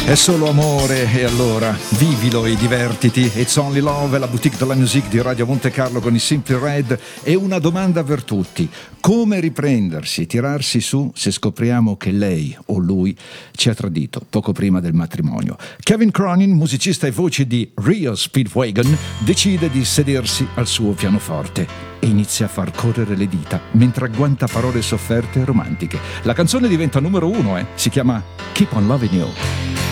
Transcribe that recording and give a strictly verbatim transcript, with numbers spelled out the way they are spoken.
È solo amore, e allora vivilo e divertiti. It's Only Love è la boutique della music di Radio Monte Carlo con i Simply Red. E una domanda per tutti: come riprendersi e tirarsi su se scopriamo che lei o lui ci ha tradito poco prima del matrimonio? Kevin Cronin, musicista e voce di Rio Speedwagon, decide di sedersi al suo pianoforte e inizia a far correre le dita mentre agguanta parole sofferte e romantiche. La canzone diventa numero uno, eh? Si chiama Keep on Loving You.